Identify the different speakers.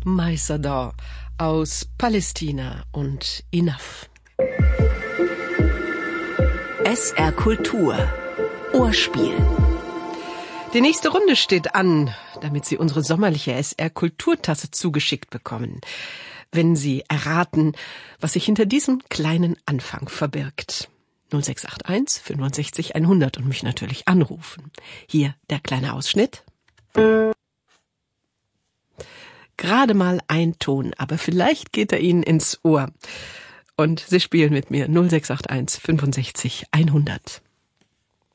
Speaker 1: Maisador aus Palästina und Enough.
Speaker 2: SR Kultur Ohrspiel.
Speaker 1: Die nächste Runde steht an, damit Sie unsere sommerliche SR Kulturtasse zugeschickt bekommen. Wenn Sie erraten, was sich hinter diesem kleinen Anfang verbirgt. 0681 65 100 und mich natürlich anrufen. Hier der kleine Ausschnitt. Gerade mal ein Ton, aber vielleicht geht er Ihnen ins Ohr. Und Sie spielen mit mir 0681 65 100.